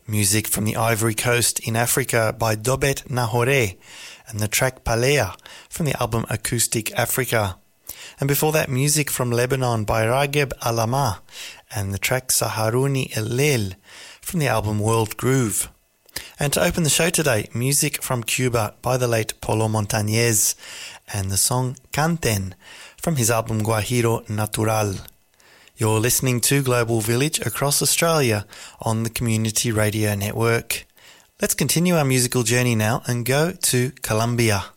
Music from the Ivory Coast in Africa by Dobet Nahore and the track Palea from the album Acoustic Africa. And before that, music from Lebanon by Rageb Alama and the track Saharuni El-Lel from the album World Groove. And to open the show today, music from Cuba by the late Polo Montañez and the song Canten from his album Guajiro Natural. You're listening to Global Village across Australia on the Community Radio Network. Let's continue our musical journey now and go to Colombia.